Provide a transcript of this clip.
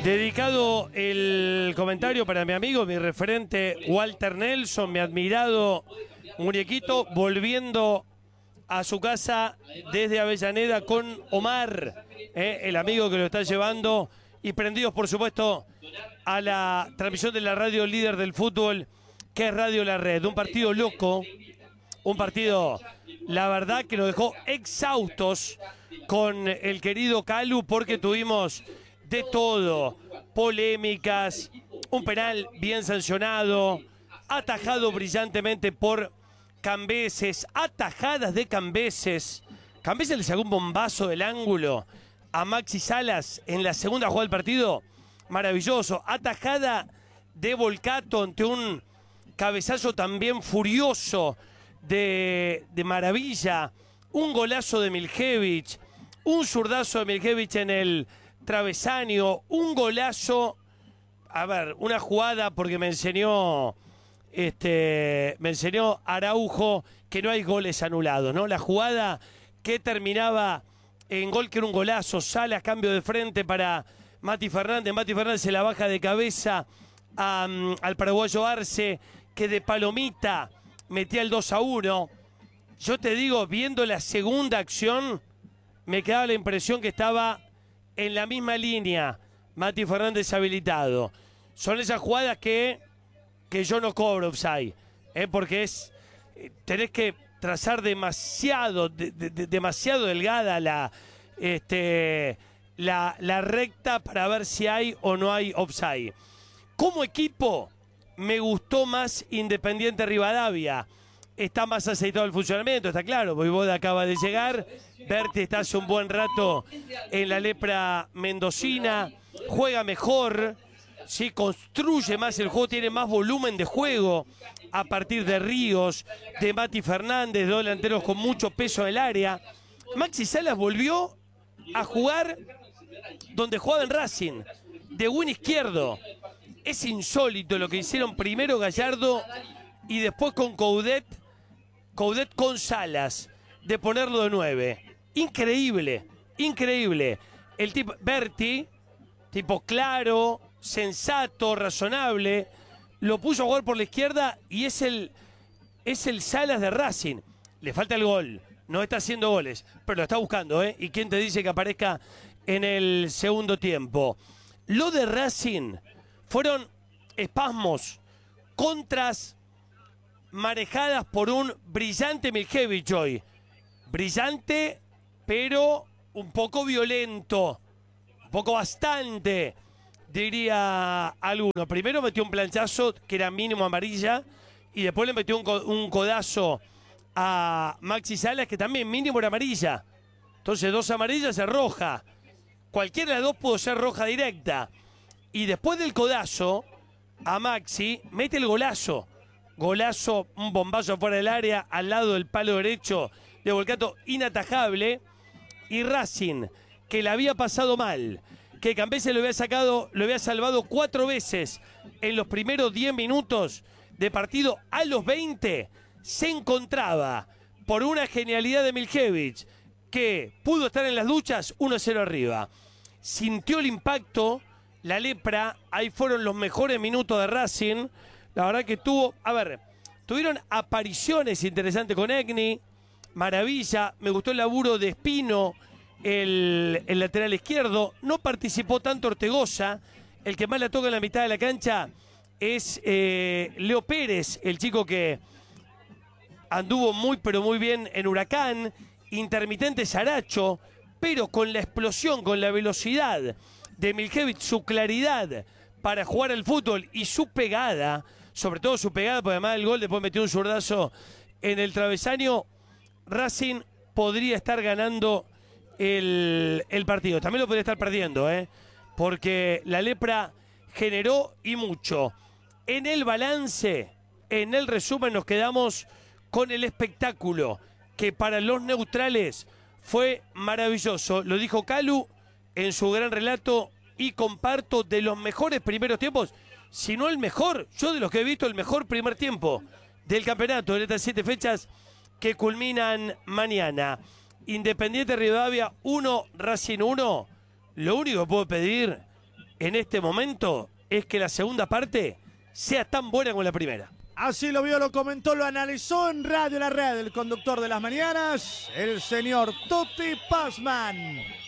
Dedicado el comentario para mi amigo, mi referente Walter Nelson, mi admirado muñequito, volviendo a su casa desde Avellaneda con Omar, el amigo que lo está llevando, y prendidos, por supuesto, a la transmisión de la radio líder del fútbol, que es Radio La Red. Un partido loco, un partido, la verdad, que nos dejó exhaustos con el querido Calu, porque tuvimos de todo: polémicas, un penal bien sancionado, atajado brillantemente por Cambeses, atajadas de Cambeses. Cambeses le sacó un bombazo del ángulo a Maxi Salas en la segunda jugada del partido, maravilloso. Atajada de Volcato ante un cabezazo también furioso de Maravilla. Un golazo de Miljevic, un zurdazo de Miljevic en el travesaño, un golazo. A ver, una jugada, porque me enseñó Araujo que no hay goles anulados, ¿no? La jugada que terminaba en gol, que era un golazo. Salas, cambio de frente para Mati Fernández. Mati Fernández se la baja de cabeza al paraguayo Arce, que de palomita metía el 2-1. Yo te digo, viendo la segunda acción, me quedaba la impresión que estaba en la misma línea Mati Fernández habilitado. Son esas jugadas que yo no cobro offside, porque tenés que trazar demasiado delgada la recta para ver si hay o no hay offside. Como equipo, me gustó más Independiente Rivadavia. Está más aceitado el funcionamiento, está claro. Voivoda acaba de llegar. Berti está hace un buen rato en la lepra mendocina. Juega mejor, ¿sí? Construye más el juego, tiene más volumen de juego a partir de Ríos, de Mati Fernández, dos delanteros con mucho peso en el área. Maxi Salas volvió a jugar donde jugaba en Racing, de win izquierdo. Es insólito lo que hicieron primero Gallardo y después con Coudet con Salas, de ponerlo de 9. Increíble, increíble. El tipo Berti, tipo claro, sensato, razonable, lo puso a jugar por la izquierda y es el Salas de Racing. Le falta el gol, no está haciendo goles, pero lo está buscando, ¿eh? ¿Y quién te dice que aparezca en el segundo tiempo? Lo de Racing fueron espasmos, contras manejadas por un brillante Miljevic hoy. Brillante, pero un poco violento, un poco bastante, diría alguno. Primero metió un planchazo que era mínimo amarilla, y después le metió un codazo a Maxi Salas, que también mínimo era amarilla. Entonces 2 amarillas es roja. Cualquiera de las dos pudo ser roja directa. Y después del codazo a Maxi, mete el golazo. Golazo, un bombazo fuera del área, al lado del palo derecho de Volcato, inatajable. Y Racing, que la había pasado mal, que Cambeses lo había salvado 4 veces en los primeros 10 minutos de partido, a los 20 se encontraba, por una genialidad de Miljevic, que pudo estar en las duchas, 1-0 arriba. Sintió el impacto la lepra, ahí fueron los mejores minutos de Racing. La verdad que tuvieron apariciones interesantes con Egni, Maravilla. Me gustó el laburo de Espino, el lateral izquierdo. No participó tanto Ortegoza. El que más la toca en la mitad de la cancha es Leo Pérez, el chico que anduvo muy pero muy bien en Huracán. Intermitente Saracho, pero con la explosión, con la velocidad de Miljevic, su claridad para jugar al fútbol y su pegada, sobre todo su pegada, porque además del gol después metió un zurdazo en el travesaño. Racing podría estar ganando el partido. También lo podría estar perdiendo, porque la lepra generó y mucho. En el balance, en el resumen, nos quedamos con el espectáculo, que para los neutrales fue maravilloso. Lo dijo Calu en su gran relato, y comparto, de los mejores primeros tiempos, si no el mejor. Yo, de los que he visto, el mejor primer tiempo del campeonato, de estas 7 fechas que culminan mañana. Independiente Rivadavia 1, Racing 1. Lo único que puedo pedir en este momento es que la segunda parte sea tan buena como la primera. Así lo vio, lo comentó, lo analizó en Radio La Red, el conductor de las mañanas, el señor Tuti Pazman.